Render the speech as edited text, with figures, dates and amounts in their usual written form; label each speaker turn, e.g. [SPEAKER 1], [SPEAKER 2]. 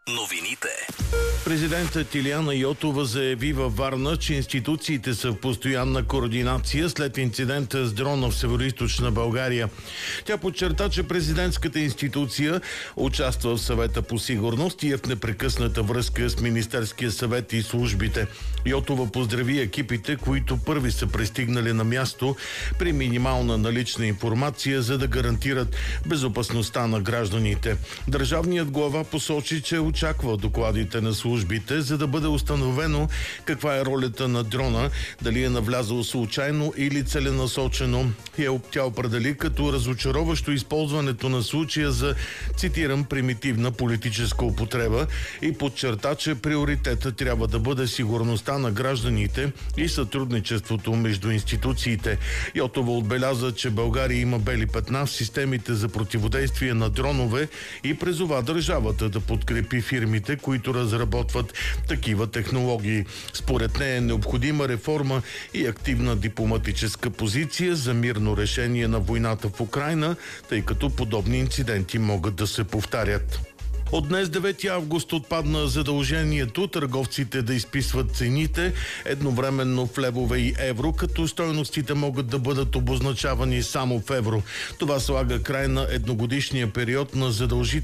[SPEAKER 1] Новините.
[SPEAKER 2] Президентът Илияна Йотова заяви във Варна, че институциите са в постоянна координация след инцидента с дрона в североизточна България. Тя подчерта, че президентската институция участва в съвета по сигурност и е в непрекъсната връзка с Министерския съвет и службите. Йотова поздрави екипите, които първи са пристигнали на място при минимална налична информация, за да гарантират безопасността на гражданите. Държавният глава посочи, че очаква докладите на службите, за да бъде установено каква е ролята на дрона, дали е навлязъл случайно или целенасочено. Тя определи като разочароващо използването на случая за, цитирам, примитивна политическа употреба и подчерта, че приоритетът трябва да бъде сигурността на гражданите и сътрудничеството между институциите. Йотова отбеляза, че България има бели петна в системите за противодействие на дронове и призова държавата да подкрепи фирмите, които разработват такива технологии. Според нея е необходима реформа и активна дипломатическа позиция за мирно решение на войната в Украйна, тъй като подобни инциденти могат да се повтарят. От днес, 9 август, отпадна задължението търговците да изписват цените едновременно в левове и евро, като стойностите могат да бъдат обозначавани само в евро. Това слага край на едногодишния период на задължително